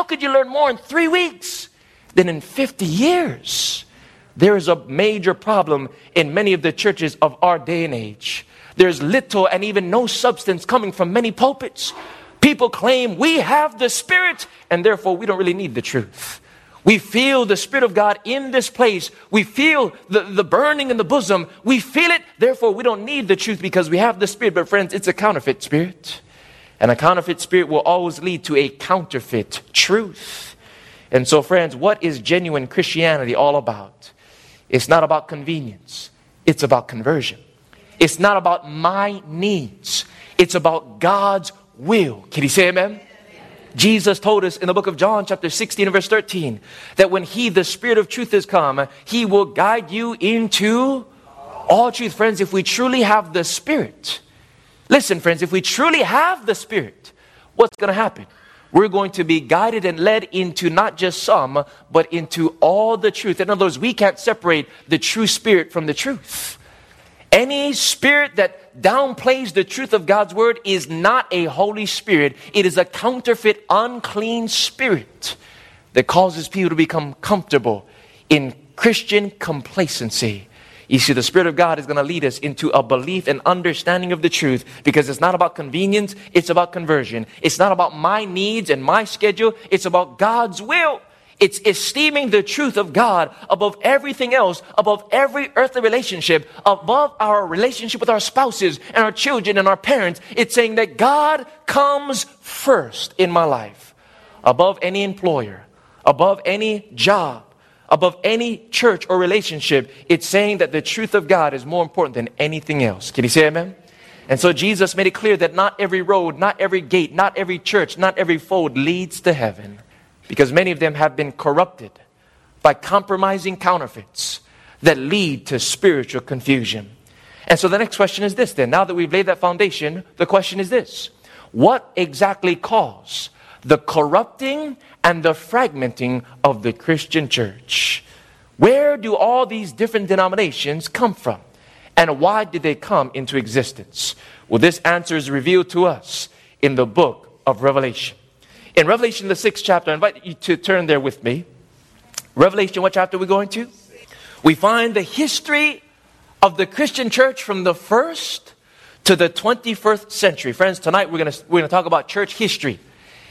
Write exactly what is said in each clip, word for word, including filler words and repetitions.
could you learn more in three weeks than in fifty years? There is a major problem in many of the churches of our day and age. There's little and even no substance coming from many pulpits. People claim we have the Spirit, and therefore we don't really need the truth. We feel the Spirit of God in this place. We feel the, the burning in the bosom. We feel it, therefore we don't need the truth because we have the Spirit. But friends, it's a counterfeit spirit. And a counterfeit spirit will always lead to a counterfeit truth. And so friends, what is genuine Christianity all about? It's not about convenience. It's about conversion. It's not about my needs. It's about God's will. Can you say amen? Jesus told us in the book of John chapter sixteen and verse thirteen that when He, the Spirit of truth, is come, He will guide you into all truth. Friends, if we truly have the Spirit, listen friends, if we truly have the Spirit, what's going to happen? We're going to be guided and led into not just some, but into all the truth. In other words, we can't separate the true spirit from the truth. Any spirit that downplays the truth of God's word is not a Holy Spirit. It is a counterfeit, unclean spirit that causes people to become comfortable in Christian complacency. You see, the Spirit of God is going to lead us into a belief and understanding of the truth, because it's not about convenience, it's about conversion. It's not about my needs and my schedule, it's about God's will. It's esteeming the truth of God above everything else, above every earthly relationship, above our relationship with our spouses and our children and our parents. It's saying that God comes first in my life, above any employer, above any job, above any church or relationship. It's saying that the truth of God is more important than anything else. Can you say amen? And so Jesus made it clear that not every road, not every gate, not every church, not every fold leads to heaven. Because many of them have been corrupted by compromising counterfeits that lead to spiritual confusion. And so the next question is this then. Now that we've laid that foundation, the question is this. What exactly caused the corrupting and the fragmenting of the Christian church? Where do all these different denominations come from? And why did they come into existence? Well, this answer is revealed to us in the book of Revelation. In Revelation, the sixth chapter, I invite you to turn there with me. Revelation, what chapter are we going to? We find the history of the Christian church from the first to the twenty-first century. Friends, tonight we're going to we're going to talk about church history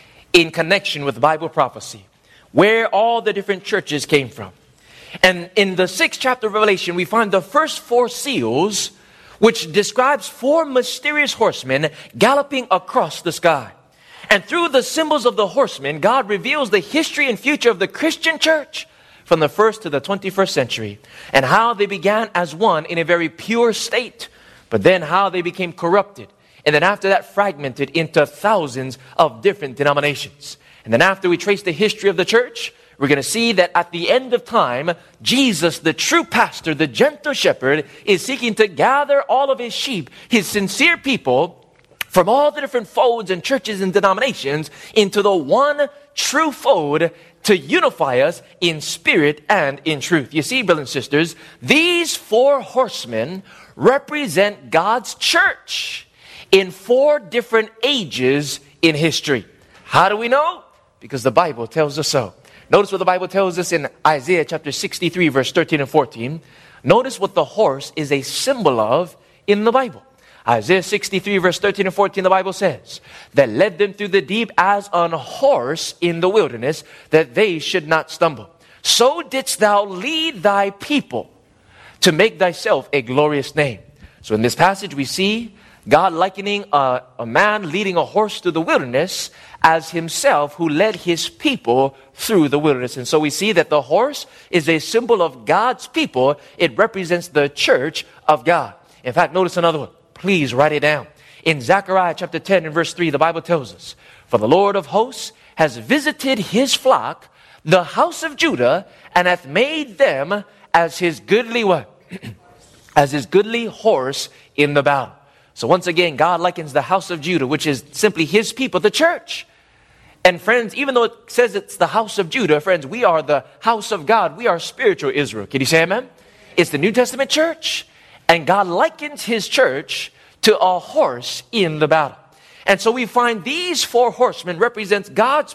in connection with Bible prophecy, where all the different churches came from. And in the sixth chapter of Revelation, we find the first four seals, which describes four mysterious horsemen galloping across the sky. And through the symbols of the horsemen, God reveals the history and future of the Christian church from the first to the twenty-first century, and how they began as one in a very pure state, but then how they became corrupted, and then after that fragmented into thousands of different denominations. And then after we trace the history of the church, we're going to see that at the end of time, Jesus, the true pastor, the gentle shepherd, is seeking to gather all of his sheep, his sincere people, from all the different folds and churches and denominations into the one true fold to unify us in spirit and in truth. You see, brothers and sisters, these four horsemen represent God's church in four different ages in history. How do we know? Because the Bible tells us so. Notice what the Bible tells us in Isaiah chapter sixty-three, verse thirteen and fourteen. Notice what the horse is a symbol of in the Bible. Isaiah sixty-three, verse thirteen and fourteen, the Bible says, that led them through the deep as an horse in the wilderness, that they should not stumble. So didst thou lead thy people to make thyself a glorious name. So in this passage we see God likening a, a man leading a horse through the wilderness as himself who led his people through the wilderness. And so we see that the horse is a symbol of God's people. It represents the church of God. In fact, notice another one. Please write it down. In Zechariah chapter ten and verse three, the Bible tells us, for the Lord of hosts has visited his flock, the house of Judah, and hath made them as his goodly what? as his goodly horse in the battle. So once again, God likens the house of Judah, which is simply his people, the church. And friends, even though it says it's the house of Judah, friends, we are the house of God. We are spiritual Israel. Can you say amen? It's the New Testament church. And God likens his church to a horse in the battle. And so we find these four horsemen represents God's